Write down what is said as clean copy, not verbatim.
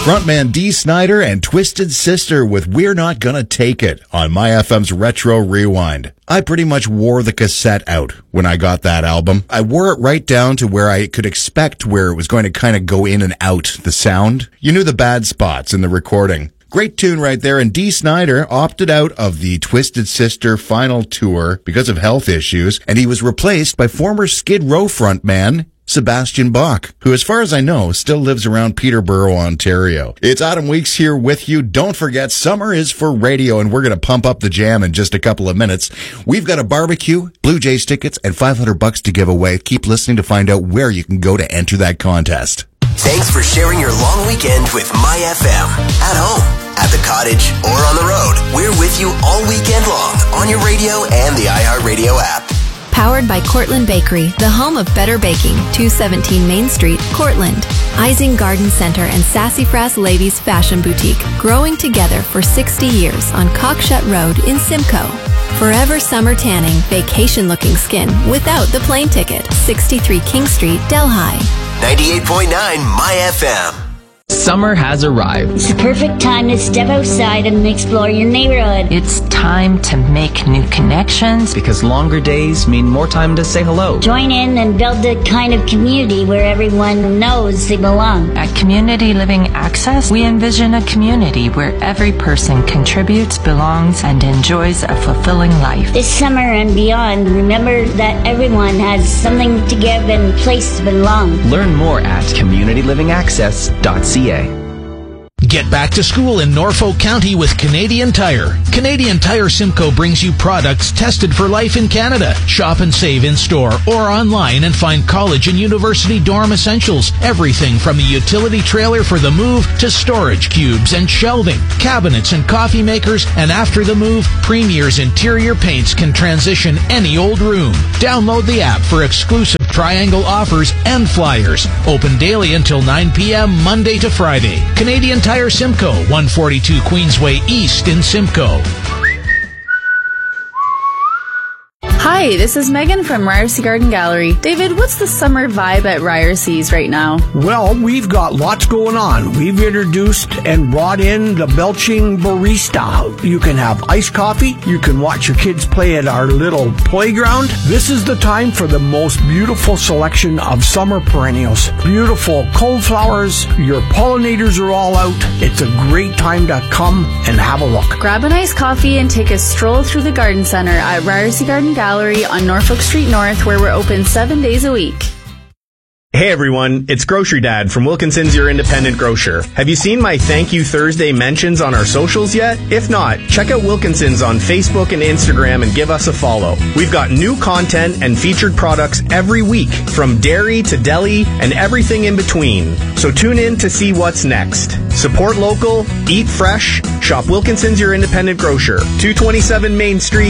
Frontman Dee Snider and Twisted Sister with We're Not Gonna Take It on My FM's Retro Rewind. I pretty much wore the cassette out when I got that album. I wore it right down to where I could expect where it was going to kind of go in and out, the sound. You knew the bad spots in the recording. Great tune right there, and Dee Snider opted out of the Twisted Sister final tour because of health issues, and he was replaced by former Skid Row frontman Sebastian Bach, who, as far as I know, still lives around Peterborough, Ontario. It's Adam Weeks here with you. Don't forget, summer is for radio, and we're going to pump up the jam in just a couple of minutes. We've got a barbecue, Blue Jays tickets, and $500 to give away. Keep listening to find out where you can go to enter that contest. Thanks for sharing your long weekend with My FM. At home, at the cottage, or on the road, we're with you all weekend long on your radio and the iHeartRadio app. Powered by Cortland Bakery, the home of better baking, 217 Main Street, Cortland. Ising Garden Center and Sassafras Ladies Fashion Boutique, growing together for 60 years on Cockshut Road in Simcoe. Forever Summer Tanning, vacation-looking skin without the plane ticket, 63 King Street, Delhi. 98.9 My FM. Summer has arrived. It's the perfect time to step outside and explore your neighborhood. It's time to make new connections because longer days mean more time to say hello. Join in and build the kind of community where everyone knows they belong. At Community Living Access, we envision a community where every person contributes, belongs, and enjoys a fulfilling life. This summer and beyond, remember that everyone has something to give and a place to belong. Learn more at communitylivingAccess.ca. Get back to school in Norfolk County with Canadian Tire. Canadian Tire Simcoe brings you products tested for life in Canada. Shop and save in store or online and find college and university dorm essentials. Everything from the utility trailer for the move to storage cubes and shelving, cabinets and coffee makers, and after the move, Premier's interior paints can transition any old room. Download the app for exclusive Triangle offers and flyers. Open daily until 9 p.m. Monday to Friday. Canadian Tire Simcoe, 142 Queensway East in Simcoe. Hi, this is Megan from Ryerson Garden Gallery. David, what's the summer vibe at Ryerson right now? Well, we've got lots going on. We've introduced and brought in the Belching Barista. You can have iced coffee. You can watch your kids play at our little playground. This is the time for the most beautiful selection of summer perennials. Beautiful coneflowers. Your pollinators are all out. It's a great time to come and have a look. Grab an iced coffee and take a stroll through the garden center at Ryerson Garden Gallery on Norfolk Street North, where we're open 7 days a week. Hey everyone, it's Grocery Dad from Wilkinson's Your Independent Grocer. Have you seen my Thank You Thursday mentions on our socials yet? If not, check out Wilkinson's on Facebook and Instagram and give us a follow. We've got new content and featured products every week, from dairy to deli and everything in between. So tune in to see what's next. Support local, eat fresh, shop Wilkinson's Your Independent Grocer, 227 Main Street.